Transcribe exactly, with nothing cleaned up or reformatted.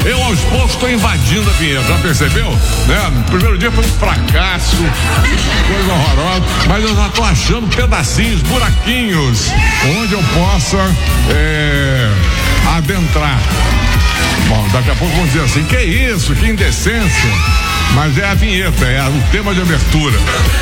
Eu aos poucos estou invadindo a vinheta, já percebeu? Né? No primeiro dia foi um fracasso, coisa horrorosa, mas eu já estou achando pedacinhos, buraquinhos, onde eu possa é, adentrar. Bom, daqui a pouco vão dizer assim, que isso, que indecência, mas é a vinheta, é o tema de abertura.